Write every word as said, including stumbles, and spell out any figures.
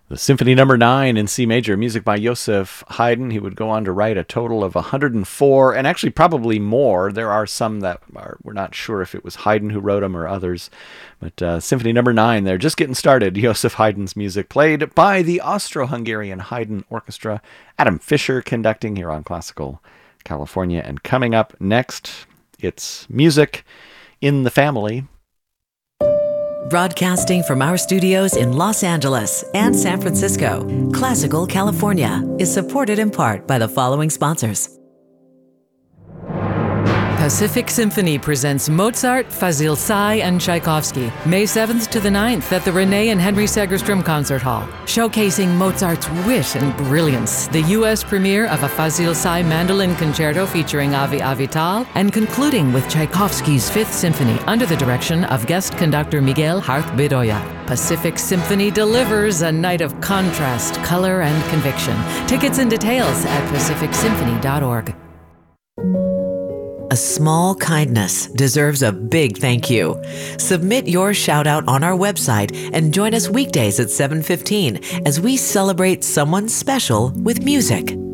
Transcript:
The Symphony Number nine in C major, music by Joseph Haydn. He would go on to write a total of one hundred four, and actually probably more. There are some that are, we're not sure if it was Haydn who wrote them or others. But uh, Symphony Number nine, they're just getting started. Joseph Haydn's music played by the Austro-Hungarian Haydn Orchestra. Adam Fisher conducting here on Classical California. And coming up next, it's music in the family. Broadcasting from our studios in Los Angeles and San Francisco, Classical California is supported in part by the following sponsors. Pacific Symphony presents Mozart, Fazil Say, and Tchaikovsky, May seventh to the ninth at the Renee and Henry Segerstrom Concert Hall, showcasing Mozart's wit and brilliance, the U S premiere of a Fazil Say mandolin concerto featuring Avi Avital, and concluding with Tchaikovsky's Fifth Symphony under the direction of guest conductor Miguel Harth Bedoya. Pacific Symphony delivers a night of contrast, color, and conviction. Tickets and details at pacific symphony dot org. A small kindness deserves a big thank you. Submit your shout out on our website and join us weekdays at seven fifteen as we celebrate someone special with music.